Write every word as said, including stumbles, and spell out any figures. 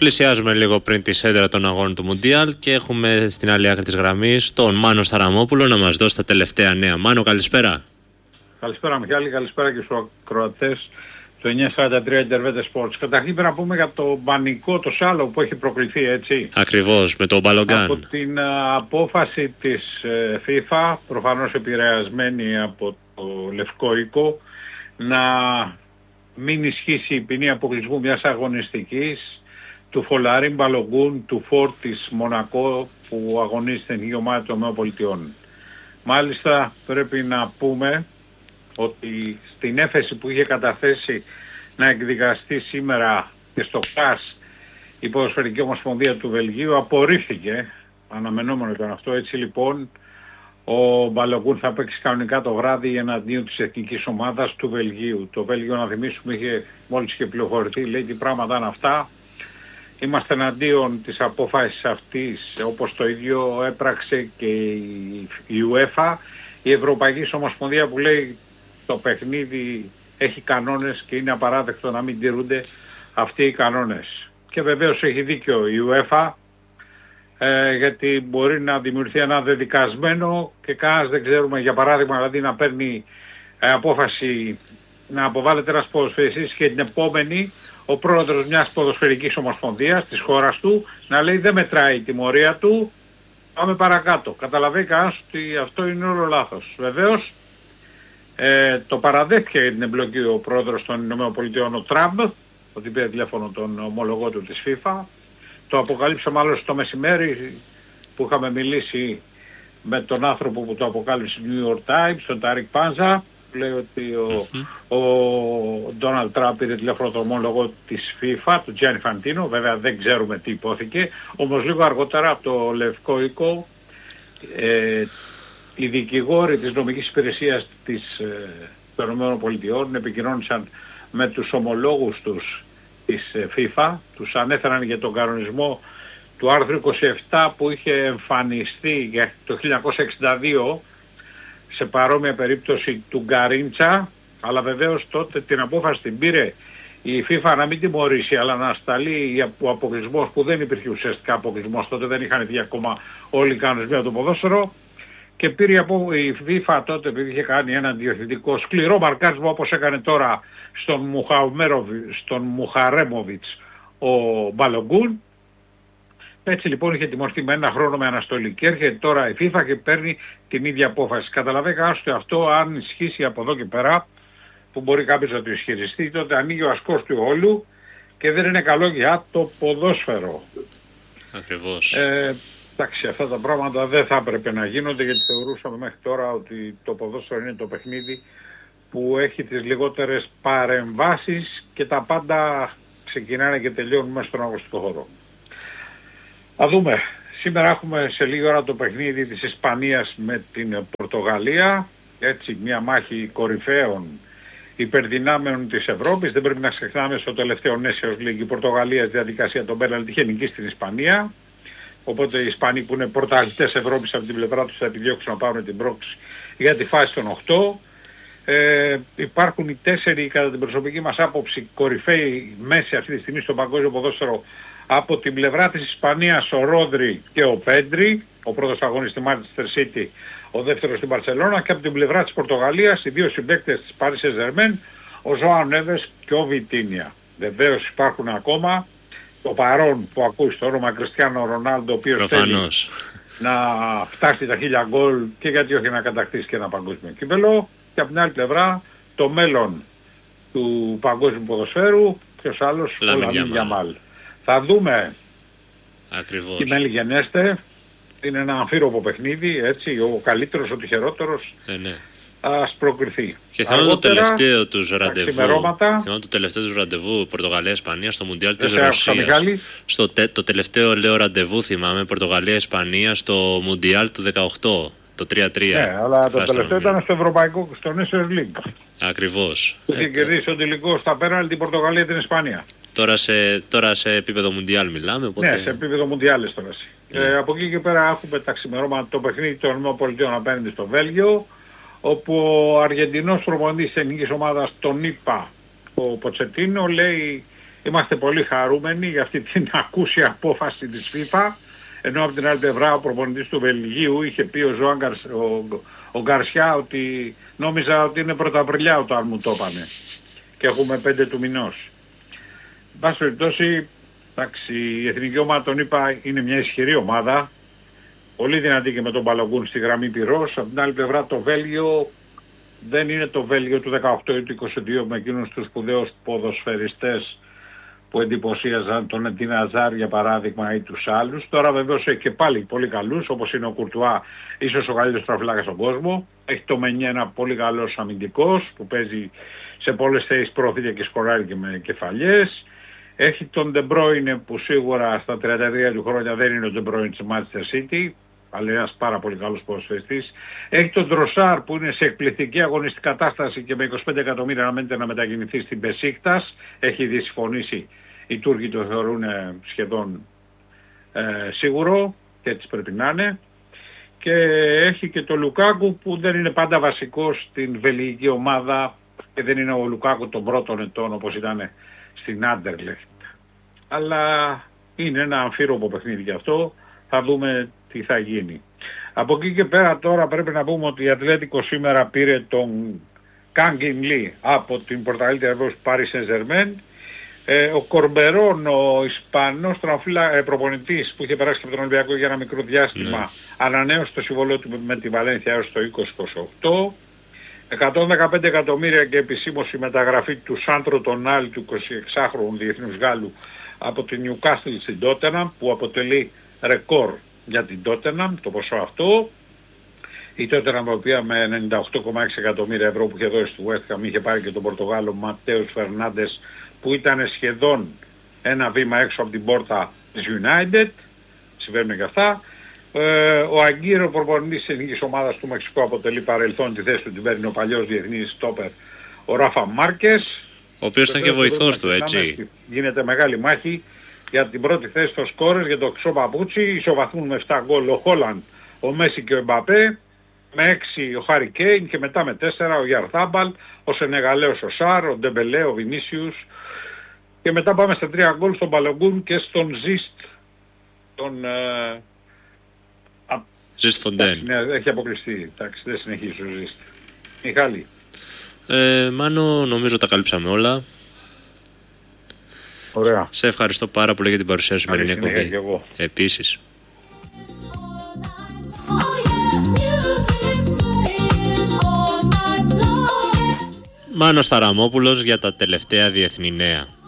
Πλησιάζουμε λίγο πριν τη σέντρα των αγώνων του Μουντιάλ και έχουμε στην άλλη άκρη της γραμμής τον Μάνο Σταραμόπουλο να μας δώσει τα τελευταία νέα. Μάνο, καλησπέρα. Καλησπέρα Μιχάλη, καλησπέρα και στους ακροατές του εννιακόσια σαράντα τρία Intervete Sports. Καταρχήν πρέπει να πούμε για το πανικό, το σάλο που έχει προκληθεί, έτσι. Ακριβώς, με τον Μπαλογκάν. Από την α, απόφαση της ε, FIFA, προφανώς επηρεασμένη από το Λευκό Οίκο, να μην ισχύσει η ποινή αποκλεισμού μιας αγωνιστικής του Φολαρίν Μπαλογκούν, του Φόρ της Μονακό που αγωνίζεται στην ομάδα των ΗΠΑ. Μάλιστα πρέπει να πούμε ότι στην έφεση που είχε καταθέσει να εκδικαστεί σήμερα και στο ΚΑΣ η Ποδοσφαιρική Ομοσπονδία του Βελγίου απορρίφθηκε, αναμενόμενο ήταν αυτό. Έτσι λοιπόν ο Μπαλογκούν θα παίξει κανονικά το βράδυ εναντίον της εθνικής ομάδας του Βελγίου. Το Βέλγιο, να θυμίσουμε, είχε μόλις είχε πληροφορηθεί, λέει τι πράγματα είναι αυτά. Είμαστε εναντίον της απόφασης αυτής, όπως το ίδιο έπραξε και η UEFA, η Ευρωπαϊκή Ομοσπονδία, που λέει το παιχνίδι έχει κανόνες και είναι απαράδεκτο να μην τηρούνται αυτοί οι κανόνες. Και βεβαίως έχει δίκιο η UEFA, ε, γιατί μπορεί να δημιουργηθεί ένα δεδικασμένο και κανένας δεν ξέρουμε, για παράδειγμα, δηλαδή να παίρνει ε, απόφαση να αποβάλλεται ένας ποδοσφαιριστής και την επόμενη ο πρόεδρος μιας ποδοσφαιρικής ομοσπονδίας της χώρας του να λέει δεν μετράει η τιμωρία του, πάμε παρακάτω. Καταλαβαίνει κανένας ότι αυτό είναι όλο λάθος. Βεβαίως ε, το παραδέχθηκε για την εμπλοκή ο πρόεδρος των ΗΠΑ, ο Τραμπ, ότι πήρε τηλέφωνο τον ομολογό του της FIFA. Το αποκαλύψε μάλλον στο μεσημέρι που είχαμε μιλήσει με τον άνθρωπο που το αποκάλυψε στο New York Times, τον Τάρικ Πάνζα. Λέει ότι ο Ντόναλντ Τραμπ πήρε τηλέφωνο τον ομόλογο της FIFA, του Τζιάννι Φαντίνο. Βέβαια δεν ξέρουμε τι υπόθηκε. Όμως λίγο αργότερα από το Λευκό Οίκο ε, οι δικηγόροι της νομικής υπηρεσίας της, ε, των ΗΠΑ επικοινώνησαν με τους ομολόγους τους της ε, FIFA. Τους ανέφεραν για τον κανονισμό του άρθρου είκοσι επτά που είχε εμφανιστεί για το χίλια εννιακόσια εξήντα δύο σε παρόμοια περίπτωση του Γκαρίντσα, αλλά βεβαίως τότε την απόφαση την πήρε η FIFA να μην τιμωρήσει, αλλά να σταλεί ο αποκλεισμός, που δεν υπήρχε ουσιαστικά αποκλεισμός, τότε δεν είχαν βγει ακόμα όλοι οι κανονισμοί από το ποδόσφαιρο, και πήρε από η FIFA τότε, επειδή είχε κάνει ένα διορθωτικό σκληρό μαρκάρισμα όπως έκανε τώρα στον, στον Μουχαρέμοβιτς ο Μπαλογκούν. Έτσι λοιπόν είχε τιμωρηθεί με ένα χρόνο με αναστολή και έρχεται τώρα η FIFA και παίρνει την ίδια απόφαση. Καταλαβαίνει κανένας αυτό, αν ισχύσει από εδώ και πέρα, που μπορεί κάποιος να το ισχυριστεί, τότε ανοίγει ο ασκός του όλου και δεν είναι καλό για το ποδόσφαιρο. Ακριβώς. Ε, εντάξει, αυτά τα πράγματα δεν θα έπρεπε να γίνονται, γιατί θεωρούσαμε μέχρι τώρα ότι το ποδόσφαιρο είναι το παιχνίδι που έχει τις λιγότερες παρεμβάσεις και τα πάντα ξεκινάνε και τελειώνουν μέσα στον αγωνιστικό χώρο. Θα δούμε. Σήμερα έχουμε σε λίγη ώρα το παιχνίδι της Ισπανίας με την Πορτογαλία. Έτσι, μια μάχη κορυφαίων υπερδυνάμεων της Ευρώπης. Δεν πρέπει να ξεχνάμε, στο τελευταίο Nations League η Πορτογαλία στη διαδικασία των πέναλτι είχε νικήσει στην Ισπανία. Οπότε οι Ισπανοί, που είναι πρωταθλητές Ευρώπης, από την πλευρά τους θα επιδιώξουν να πάρουν την πρόκληση για τη φάση των οκτώ. Ε, υπάρχουν οι τέσσερι, κατά την προσωπική μας άποψη, κορυφαίοι μέση αυτή τη στιγμή στο παγκόσμιο ποδόσφαιρο. Από την πλευρά της Ισπανίας ο Ρόδρι και ο Πέντρι, ο πρώτος αγώνης στη Manchester City, ο δεύτερος στην Μπαρσελόνα, και από την πλευρά της Πορτογαλίας οι δύο συμπαίκτες της Paris Saint-Germain, ο Ζωάο Νέβες και ο Βιτίνια. Βεβαίως υπάρχουν ακόμα το παρόν που ακούει στο όνομα Κριστιάνο Ρονάλντο, ο οποίος θέλει να φτάσει τα χίλια γκολ και γιατί όχι να κατακτήσει και ένα παγκόσμιο κύπελλο, και από την άλλη πλευρά το μέλλον του παγκόσμιου ποδοσφαίρου, ποιος άλλος, ο Λαμίν Γιαμάλ. Θα δούμε. Ακριβώς. Τι μέλη γενέστε. Είναι ένα αμφίροπο παιχνίδι, έτσι, ο καλύτερος, ο τυχερότερος ε, ναι. ας προκριθεί. Και θέλω το τελευταίο τους ραντεβού, θέλω το τελευταίο τους ραντεβού Πορτογαλία-Ισπανία στο Μουντιάλ της Ρωσίας. Στο τε, το τελευταίο, λέω, ραντεβού θυμάμαι, Πορτογαλία-Ισπανία στο Μουντιάλ του δεκαοκτώ, το τρία τρία. Ναι, αλλά το τελευταίο ήταν στο Ευρωπαϊκό, στο Nations League. Ακριβώς. Που είχε κερδίσει ο τελικό στα πέναλτι την Πορτογαλία την Ισπανία. Τώρα σε, τώρα σε επίπεδο Μουντιάλ μιλάμε. Οπότε... Ναι, σε επίπεδο Μουντιάλ τώρα. Ναι. Ε, από εκεί και πέρα έχουμε τα ξημερώματα, το παιχνίδι των ΗΠΑ απέναντι στο Βέλγιο, όπου ο Αργεντινός προπονητής της εθνικής ομάδας, τον είπα, ο Ποτσετίνο, λέει Είμαστε πολύ χαρούμενοι για αυτή την ακούσια απόφαση της FIFA, ενώ από την άλλη πλευρά ο προπονητής του Βελγίου είχε πει ο, Ζωάν Γκαρ, ο, ο Γκαρσιά ότι νόμιζα ότι είναι πρωταπριλιά όταν μου το είπανε και έχουμε πέντε του μηνός. Εν πάση περιπτώσει, εντάξει, η εθνική ομάδα, τον είπα, είναι μια ισχυρή ομάδα, πολύ δυνατή και με τον Μπαλογκούν στη γραμμή πυρός. Από την άλλη πλευρά το Βέλγιο δεν είναι το Βέλγιο του δεκαοκτώ ή του είκοσι δύο με εκείνους τους σπουδαίους ποδοσφαιριστές που εντυπωσίαζαν τον Εντίν Αζάρ για παράδειγμα ή τους άλλους. Τώρα βεβαίως έχει και πάλι πολύ καλούς, όπως είναι ο Κουρτουά, ίσως ο καλύτερος τραφυλάκας στον κόσμο. Έχει το Μενιέ, ένα πολύ καλός αμυντικός που παίζει σε πολλές θέσεις πρόθυρα και σκοράρει και με κεφαλιές. Έχει τον De Bruyne που σίγουρα στα τριάντα τρία του χρόνια δεν είναι ο De Bruyne της Manchester City, αλλά ένας πάρα πολύ καλός ποδοσφαιριστής. Έχει τον Τροσάρ που είναι σε εκπληκτική αγωνιστική κατάσταση και με είκοσι πέντε εκατομμύρια αναμένεται να μετακινηθεί στην Μπεσίκτας. Έχει ήδη συμφωνήσει, οι Τούρκοι το θεωρούν σχεδόν ε, σίγουρο και έτσι πρέπει να είναι. Και έχει και τον Λουκάκου που δεν είναι πάντα βασικός στην βελγική ομάδα και δεν είναι ο Λουκάκου των πρώτων ετών όπως ήταν στην Άντερλεχτ. Αλλά είναι ένα αμφίροπο παιχνίδι και αυτό. Θα δούμε τι θα γίνει. Από εκεί και πέρα τώρα πρέπει να πούμε ότι η Ατλέτικο σήμερα πήρε τον Κάγκιν Λι από την πρωταγαλύτερη βεβαίως Paris Saint-Germain. Ε, ο Κορμπερόν, ο Ισπανός τραφύλα, ε, προπονητής που είχε περάσει από τον Ολυμπιακό για ένα μικρό διάστημα, ναι, ανανέωσε το συμβολό του με τη Βαλένθια έως το είκοσι είκοσι οκτώ. εκατόν δεκαπέντε εκατομμύρια και επισήμως η μεταγραφή του Σάντρο Τονάλ, του εικοσιεξάχρονου διεθνούς Γάλλου, από την Newcastle στην Tottenham, που αποτελεί ρεκόρ για την Tottenham το ποσό αυτό. Η Tottenham, η οποία με ενενήντα οκτώ κόμμα έξι εκατομμύρια ευρώ που είχε δώσει στη West Ham, είχε πάρει και τον Πορτογάλο Ματέους Φερνάντες, που ήταν σχεδόν ένα βήμα έξω από την πόρτα της United. Συμβαίνουν και αυτά. Ε, ο Αγκύρο, προπονητής της εθνικής ομάδας του Μεξικού, αποτελεί παρελθόν, τη θέση του την παίρνει ο παλιός διεθνής στόπερ ο Ράφα Μάρκες, ο οποίος ήταν και βοηθός του, έτσι. Γίνεται μεγάλη μάχη για την πρώτη θέση των σκόρες για το Ξό Παπούτσι. Ισοβαθμούν με επτά γκολ ο Χόλαντ, ο Μέση και ο Εμπαπέ, με έξι ο Χάρι Κέιν και μετά με τέσσερα ο Γιαρθάμπαλ, ο Σενεγαλέος ο Σάρ, ο Ντεμπελέ, ο Βινίσιους, και μετά πάμε στα τρία γκολ στον Μπαλογκούν και στον Ζιστ, τον ε, Ζιστ Φοντέν. Ναι, έχει αποκλειστεί, εντάξει, δεν συνεχίζει ο Ζιστ. Μιχάλη. Ε, Μάνο, νομίζω τα καλύψαμε όλα. Ωραία. Σε ευχαριστώ πάρα πολύ για την παρουσία σου σημερινή εκπομπή. Επίσης. Μάνος Θαραμόπουλος για τα τελευταία διεθνή νέα.